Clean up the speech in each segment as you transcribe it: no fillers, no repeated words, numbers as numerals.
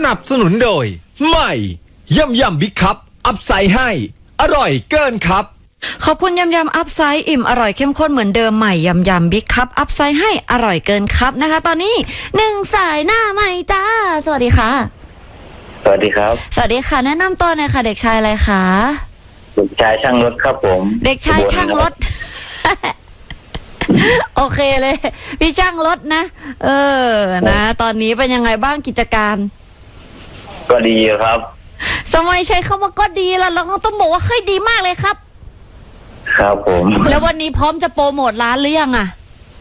นับสนุนโดยใหม่ยำบิ๊กคัพอัพไซด์ให้อร่อยเกินครับขอบคุณยำอัพไซด์อิ่มอร่อยเข้มข้นเหมือนเดิมใหม่ยำบิ๊กคัพอัพไซด์ให้อร่อยเกินครับนะคะตอนนี้1สายหน้าใหม่จ้าสวัสดีค่ะสวัสดีครับสวัสดีค่ะแนะนำตัวหน่อยค่ะเด็กชายอะไรคะเด็กชายช่างรถครับผมเด็กชายช่างรถ โอเคเลยพี่ช่างรถนะนะตอนนี้เป็นยังไงบ้างกิจการก็ดีครับสมัยใช้คำว่าก็ดีแล้วเราก็ต้องบอกว่าค่อยดีมากเลยครับครับผมแล้ววันนี้พร้อมจะโปรโมทร้านหรือยังอ่ะ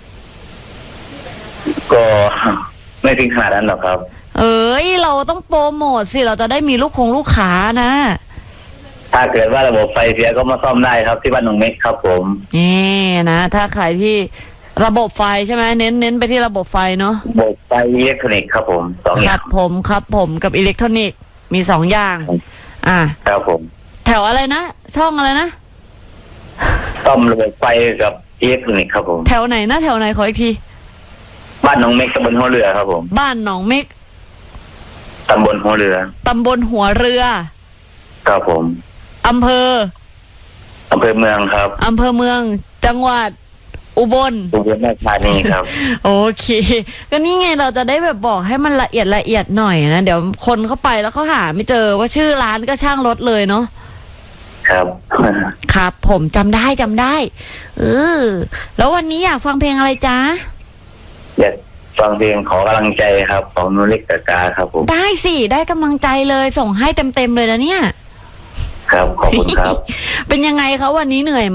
ก็ไม่ถึงขนาดนั้นหรอกครับเราต้องโปรโมทสิเราจะได้มีลูกค้านะถ้าเกิดว่าระบบไฟเสียก็มาซ่อมได้ครับที่บ้านหนองเม็กครับผมนี่นะถ้าใครที่ระบบไฟใช่ไหมเน้นไปที่ระบบไฟเนาะระบบไฟอิเล็กทรอนิกส์ครับผม2อย่างครับผมกับอิเล็กทรอนิกส์มี2อย่างครับผมแถวอะไรนะช่องอะไรนะซ่อมระบบไฟกับอิเล็กทรอนิกส์ครับผมแถวไหนนะแถวไหนขออีกทีบ้านหนองเม็กตำบลหัวเรือครับผมบ้านหนองเม็กตำบลหัวเรือครับผมอำเภอเมืองครับอำเภอเมืองจังหวัดอุบลราชธานีครับโอเคก็นี่ไงเราจะได้แบบบอกให้มันละเอียดหน่อยนะเดี๋ยวคนเข้าไปแล้วเขาหาไม่เจอว่าชื่อร้านก็ช่างรถเลยเนาะครับผมจำได้แล้ววันนี้อยากฟังเพลงอะไรจ๊ะอยากฟังเพลงขอกำลังใจครับของนุเล็กกากาครับผมได้สิได้กำลังใจเลยส่งให้เต็มเลยนะเนี่ยครับขอบคุณครับเป็นยังไงคะวันนี้เหนื่อยไหม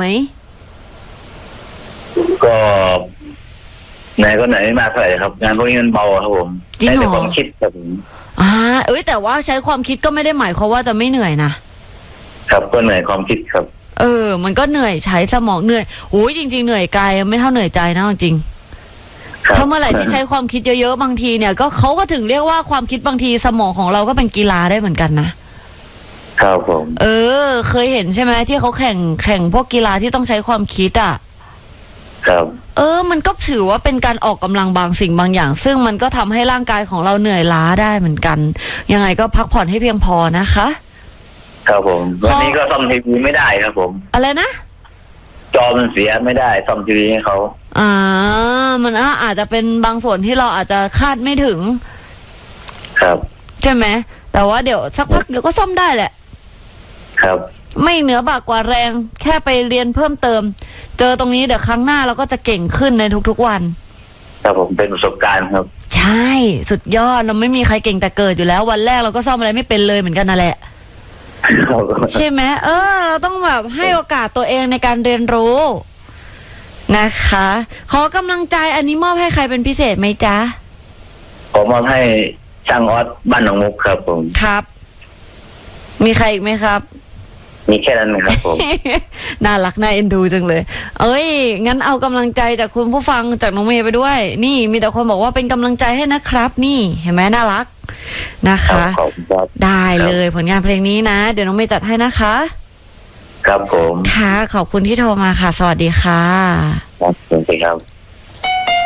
ก็ไหนก็ไหนไม่มากเท่าไหร่ครับงานพวกนี้มันเบาครับผมใช้แต่ความคิดครับผมแต่ว่าใช้ความคิดก็ไม่ได้หมายความว่าจะไม่เหนื่อยนะครับก็เหนื่อยความคิดครับมันก็เหนื่อยใช้สมองเหนื่อยโอ้ยจริงๆเหนื่อยกายไม่เท่าเหนื่อยใจนะจริงถ้าเมื่อไหร่ที่ใช้ความคิดเยอะๆบางทีเนี่ยก็เขาก็ถึงเรียกว่าความคิดบางทีสมองของเราก็เป็นกีฬาได้เหมือนกันนะครับผมเคยเห็นใช่ไหมที่เขาแข่งพวกกีฬาที่ต้องใช้ความคิดครับมันก็ถือว่าเป็นการออกกำลังบางสิ่งบางอย่างซึ่งมันก็ทำให้ร่างกายของเราเหนื่อยล้าได้เหมือนกันยังไงก็พักผ่อนให้เพียงพอนะคะครับผมวันนี้ก็ซ่อมทีวีไม่ได้ครับผมอะไรนะจอมันเสียไม่ได้ซ่อมทีวีให้เขามันอาจจะเป็นบางส่วนที่เราอาจจะคาดไม่ถึงครับใช่ไหมแต่ว่าเดี๋ยวสักพักเดี๋ยวก็ซ่อมได้แหละครับไม่เหนือบากกว่าแรงแค่ไปเรียนเพิ่มเติมเจอตรงนี้เดี๋ยวครั้งหน้าเราก็จะเก่งขึ้นในทุกๆวันครับผมเป็นประสบการณ์ครับใช่สุดยอดเราไม่มีใครเก่งแต่เกิดอยู่แล้ววันแรกเราก็ซ่อมอะไรไม่เป็นเลยเหมือนกันนั่นแหละใช่ไหมเราต้องแบบให้โอกาสตัวเองในการเรียนรู้นะคะขอกำลังใจอันนี้มอบให้ใครเป็นพิเศษไหมจ๊ะผมมอบให้ช่างออสบ้านหนองมุกครับผมครับมีใครอีกไหมครับมีแค่นั้นครับผมน่ารักน่าเอ็นดูจังเลยงั้นเอากำลังใจจากคุณผู้ฟังจากน้องเมย์ไปด้วยนี่มีแต่คนบอกว่าเป็นกำลังใจให้นะครับนี่เห็นไหมน่ารักนะคะได้เลยผลงานเพลงนี้นะเดี๋ยวน้องเมย์จัดให้นะคะครับผมค่ะขอบคุณที่โทรมาค่ะสวัสดีค่ะครับสวัสดีครับ